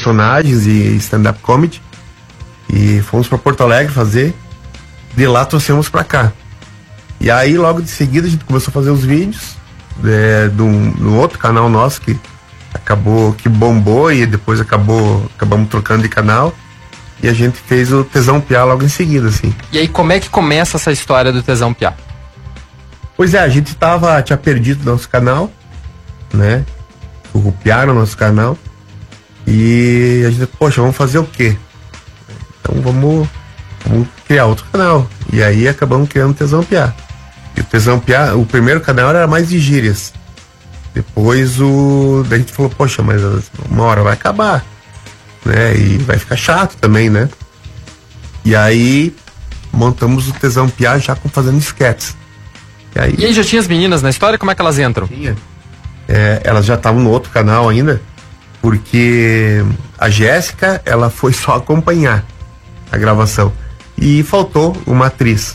personagens e stand-up comedy. E fomos para Porto Alegre fazer. De lá trouxemos para cá. E aí logo de seguida a gente começou a fazer os vídeos no outro canal nosso que acabou, que bombou, e depois acabamos trocando de canal. E a gente fez o Tesão Piá logo em seguida, assim. E aí, como é que começa essa história do Tesão Piá? Pois é, a gente tinha perdido nosso canal, né? Rupiaram nosso canal. E a gente, poxa, vamos fazer o quê? Então vamos criar outro canal. E aí acabamos criando o Tesão Piá. E o Tesão Piá, o primeiro canal era mais de gírias. Depois daí a gente falou, poxa, mas uma hora vai acabar, né? E vai ficar chato também, né? E aí montamos o Tesão Piá já fazendo sketches. E aí já tinha as meninas na história? Como é que elas entram? Tinha. Elas já estavam no outro canal ainda, porque a Jéssica, ela foi só acompanhar a gravação. E faltou uma atriz.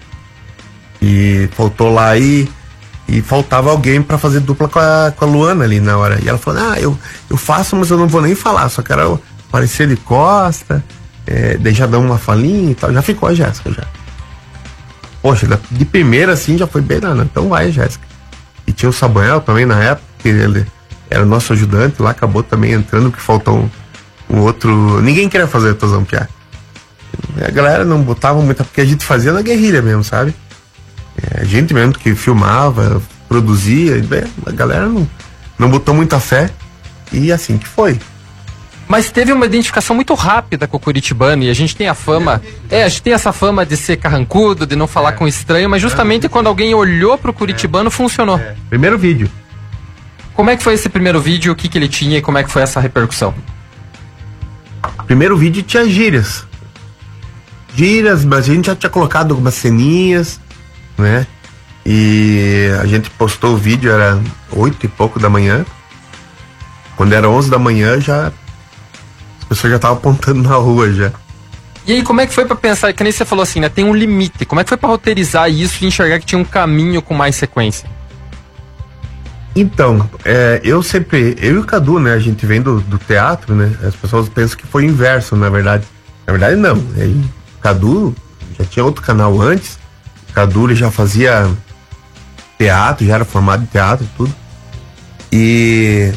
E faltou lá e faltava alguém para fazer dupla com a Luana ali na hora. E ela falou, eu faço, mas eu não vou nem falar, só quero aparecer de costa, daí já dá uma falinha e tal. Já ficou a Jéssica já. Poxa, de primeira assim já foi bem, não, então vai, Jéssica. E tinha o Samuel também na época, que ele era o nosso ajudante lá, acabou também entrando, porque faltou um outro. Ninguém queria fazer o Tesão Piá. A galera não botava muita, porque a gente fazia na guerrilha mesmo, sabe? A gente mesmo que filmava, produzia, a galera não botou muita fé, e assim que foi. Mas teve uma identificação muito rápida com o curitibano, e a gente tem a fama, a gente tem essa fama de ser carrancudo, de não falar com estranho, mas justamente quando alguém olhou pro curitibano, funcionou. Primeiro vídeo. Como é que foi esse primeiro vídeo, o que ele tinha e como é que foi essa repercussão? Primeiro vídeo tinha gírias, mas a gente já tinha colocado algumas ceninhas, né? E a gente postou o vídeo, era 8 e pouco da manhã. Quando era 11 da manhã, as pessoas já estavam apontando na rua já. E aí, como é que foi pra pensar, que nem você falou assim, né? Tem um limite. Como é que foi pra roteirizar isso e enxergar que tinha um caminho com mais sequência? Então, eu e o Cadu, né? A gente vem do teatro, né? As pessoas pensam que foi o inverso, na verdade. Na verdade, não. O Cadu já tinha outro canal antes. O Cadu, ele já fazia teatro, já era formado em teatro e tudo. E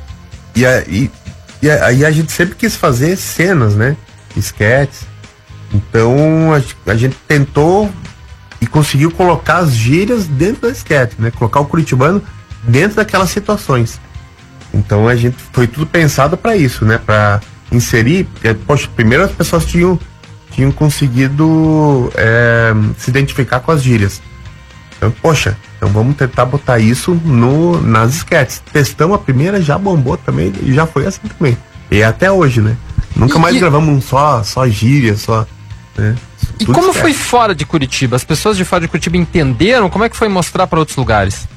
aí a gente sempre quis fazer cenas, né? Sketches. Então a gente tentou e conseguiu colocar as gírias dentro da sketch, né? Colocar o curitibano dentro daquelas situações. Então a gente foi tudo pensado para isso, né? Para inserir, porque, poxa, primeiro as pessoas tinham conseguido se identificar com as gírias. Então, poxa, então vamos tentar botar isso nas sketches. Testamos a primeira, já bombou também, e já foi assim também. E até hoje, né? Nunca mais gravamos só gíria, só, né? E como foi fora de Curitiba? As pessoas de fora de Curitiba entenderam? Como é que foi mostrar para outros lugares?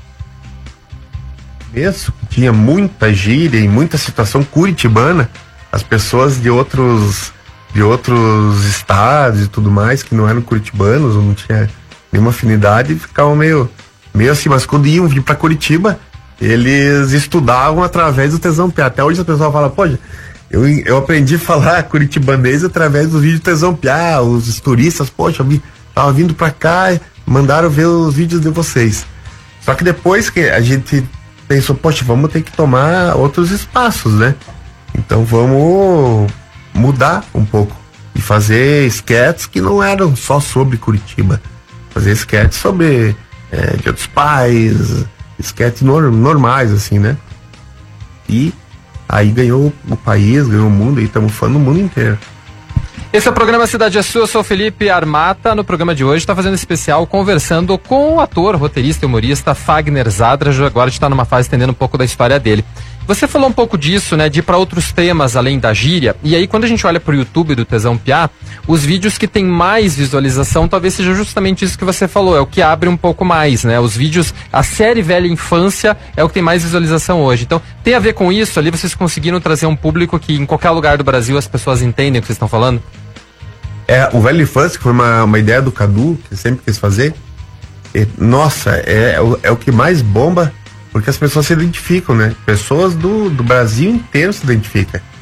Isso, tinha muita gíria e muita situação curitibana. As pessoas de outros estados e tudo mais, que não eram curitibanos, ou não tinha nenhuma afinidade, ficavam meio assim, mas quando iam vir pra Curitiba, eles estudavam através do Tesão Piá. Até hoje a pessoa fala, pô, eu aprendi a falar curitibanês através do vídeo Tesão Piá. Os turistas, poxa, tava vindo pra cá, mandaram ver os vídeos de vocês. Só que depois que a gente pensou, poxa, vamos ter que tomar outros espaços, né? Então vamos mudar um pouco e fazer sketches que não eram só sobre Curitiba. Fazer sketches sobre Dia dos Pais, sketches normais, assim, né? E aí ganhou o país, ganhou o mundo, e estamos falando no mundo inteiro. Esse é o programa Cidade é Sua, eu sou o Felipe Armata. No programa de hoje está fazendo especial conversando com o ator, roteirista e humorista Fagner Zadra. Agora a gente está numa fase entendendo um pouco da história dele. Você falou um pouco disso, né, de ir para outros temas além da gíria, e aí quando a gente olha pro YouTube do Tesão Piá, os vídeos que tem mais visualização talvez seja justamente isso que você falou, é o que abre um pouco mais, né, os vídeos, a série Velha Infância é o que tem mais visualização hoje, então tem a ver com isso, ali vocês conseguiram trazer um público que em qualquer lugar do Brasil as pessoas entendem o que vocês estão falando? O Velha Infância, que foi uma ideia do Cadu, que sempre quis fazer, nossa, é o que mais bomba, porque as pessoas se identificam, né? Pessoas do Brasil inteiro se identificam.